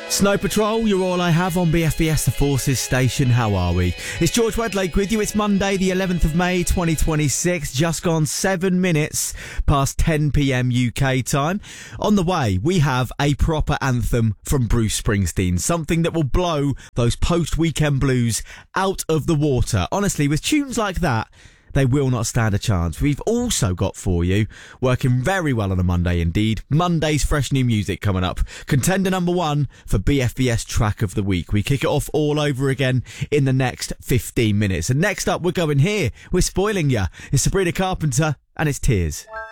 Snow Patrol, you're all I have on BFBS The Forces station. How are we? It's George Wedlake with you. It's Monday, the 11th of May, 2026. Just gone 7 minutes past 10 p.m. UK time. On the way, we have a proper anthem from Bruce Springsteen. Something that will blow those post-weekend blues out of the water. Honestly, with tunes like that, they will not stand a chance. We've also got for you, working very well on a Monday indeed, Monday's fresh new music coming up. Contender number 1 for BFBS Track of the Week. We kick it off all over again in the next 15 minutes. And next up, we're going here. We're spoiling ya. It's Sabrina Carpenter and it's Tears.